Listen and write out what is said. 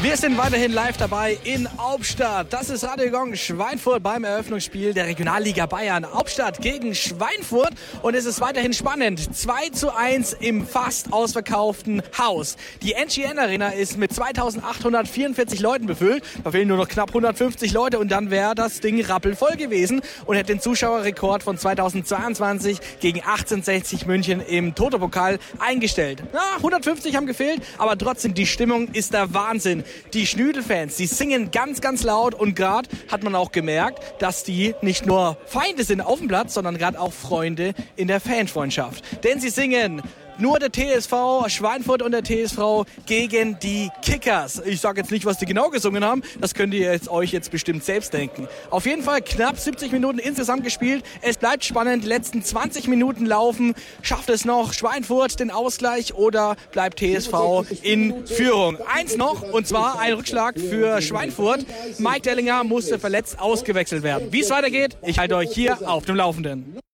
Wir sind weiterhin live dabei in Hauptstadt. Das ist Radio Gong Schweinfurt beim Eröffnungsspiel der Regionalliga Bayern. Hauptstadt gegen Schweinfurt und es ist weiterhin spannend. 2:1 im fast ausverkauften Haus. Die NGN Arena ist mit 2844 Leuten befüllt. Da fehlen nur noch knapp 150 Leute und dann wäre das Ding rappelvoll gewesen und hätte den Zuschauerrekord von 2022 gegen 1860 München im Toto-Pokal eingestellt. 150 haben gefehlt, aber trotzdem, die Stimmung ist der Wahnsinn. Die Schnüdelfans, die singen ganz, ganz laut und gerade hat man auch gemerkt, dass die nicht nur Feinde sind auf dem Platz, sondern gerade auch Freunde in der Fanfreundschaft. Denn sie singen nur der TSV Schweinfurt und der TSV gegen die Kickers. Ich sage jetzt nicht, was die genau gesungen haben. Das könnt ihr euch jetzt bestimmt selbst denken. Auf jeden Fall knapp 70 Minuten insgesamt gespielt. Es bleibt spannend. Die letzten 20 Minuten laufen. Schafft es noch Schweinfurt den Ausgleich oder bleibt TSV in Führung? Eins noch, und zwar ein Rückschlag für Schweinfurt. Mike Dellinger musste verletzt ausgewechselt werden. Wie es weitergeht, ich halte euch hier auf dem Laufenden.